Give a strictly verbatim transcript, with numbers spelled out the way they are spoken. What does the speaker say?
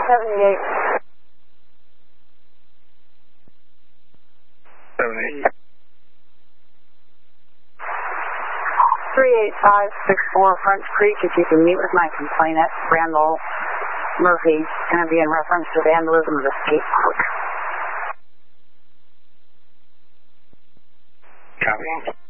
seventy-eight. seventy-eight. three eight five six four French Creek, if you can meet with my complainant, Randall Murphy, going to be in reference to vandalism of the skate park. Copy.